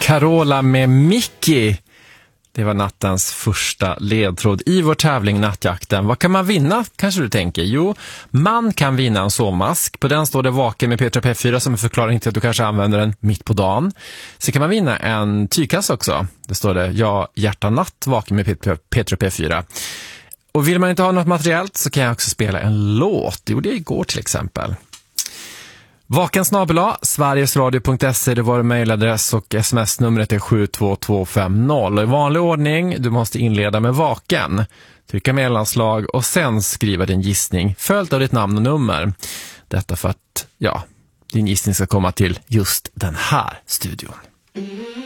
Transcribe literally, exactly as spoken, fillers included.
Carola med Mickey. Det var nattens första ledtråd i vår tävling Nattjakten. Vad kan man vinna, kanske du tänker? Jo, man kan vinna en sovmask. På den står det Vaken med Petra P fyra som en förklaring till att du kanske använder den mitt på dagen. Så kan man vinna en tygkasse också. Det står det, ja, hjärta natt, Vaken med Petra P fyra. Och vill man inte ha något materiellt så kan jag också spela en låt. Det gjorde jag igår till exempel. Vaken snabel-a, sverigesradio punkt se, det var mejladress och sms-numret är sju två två fem noll. I vanlig ordning, du måste inleda med Vaken. Trycka mellanslag och sen skriva din gissning följt av ditt namn och nummer. Detta för att, ja, din gissning ska komma till just den här studion.